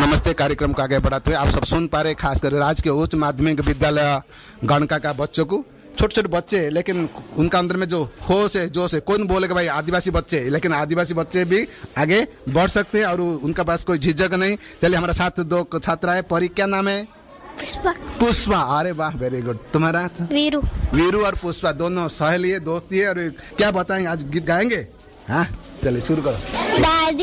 नमस्ते कार्यक्रम को आगे बढ़ाते हुए आप सब सुन पा रहे, खासकर राजकीय उच्च माध्यमिक विद्यालय गणका का बच्चों को, छोटे छोटे बच्चे, लेकिन उनका अंदर में जो होश है, जोश है। कौन बोलेगा भाई आदिवासी बच्चे, लेकिन आदिवासी बच्चे भी आगे बढ़ सकते हैं और उनका पास कोई झिझक नहीं। चलिए हमारे साथ दो छात्रा है। परी, क्या नाम है? पुष्पा। पुष्पा, अरे वाह, वेरी गुड। तुम्हारा? वीरू। वीरू और पुष्पा दोनों सहेली है, दोस्ती है। और क्या बताएंगे, आज गीत गाएंगे? हाँ, चलिए शुरू करो। दादी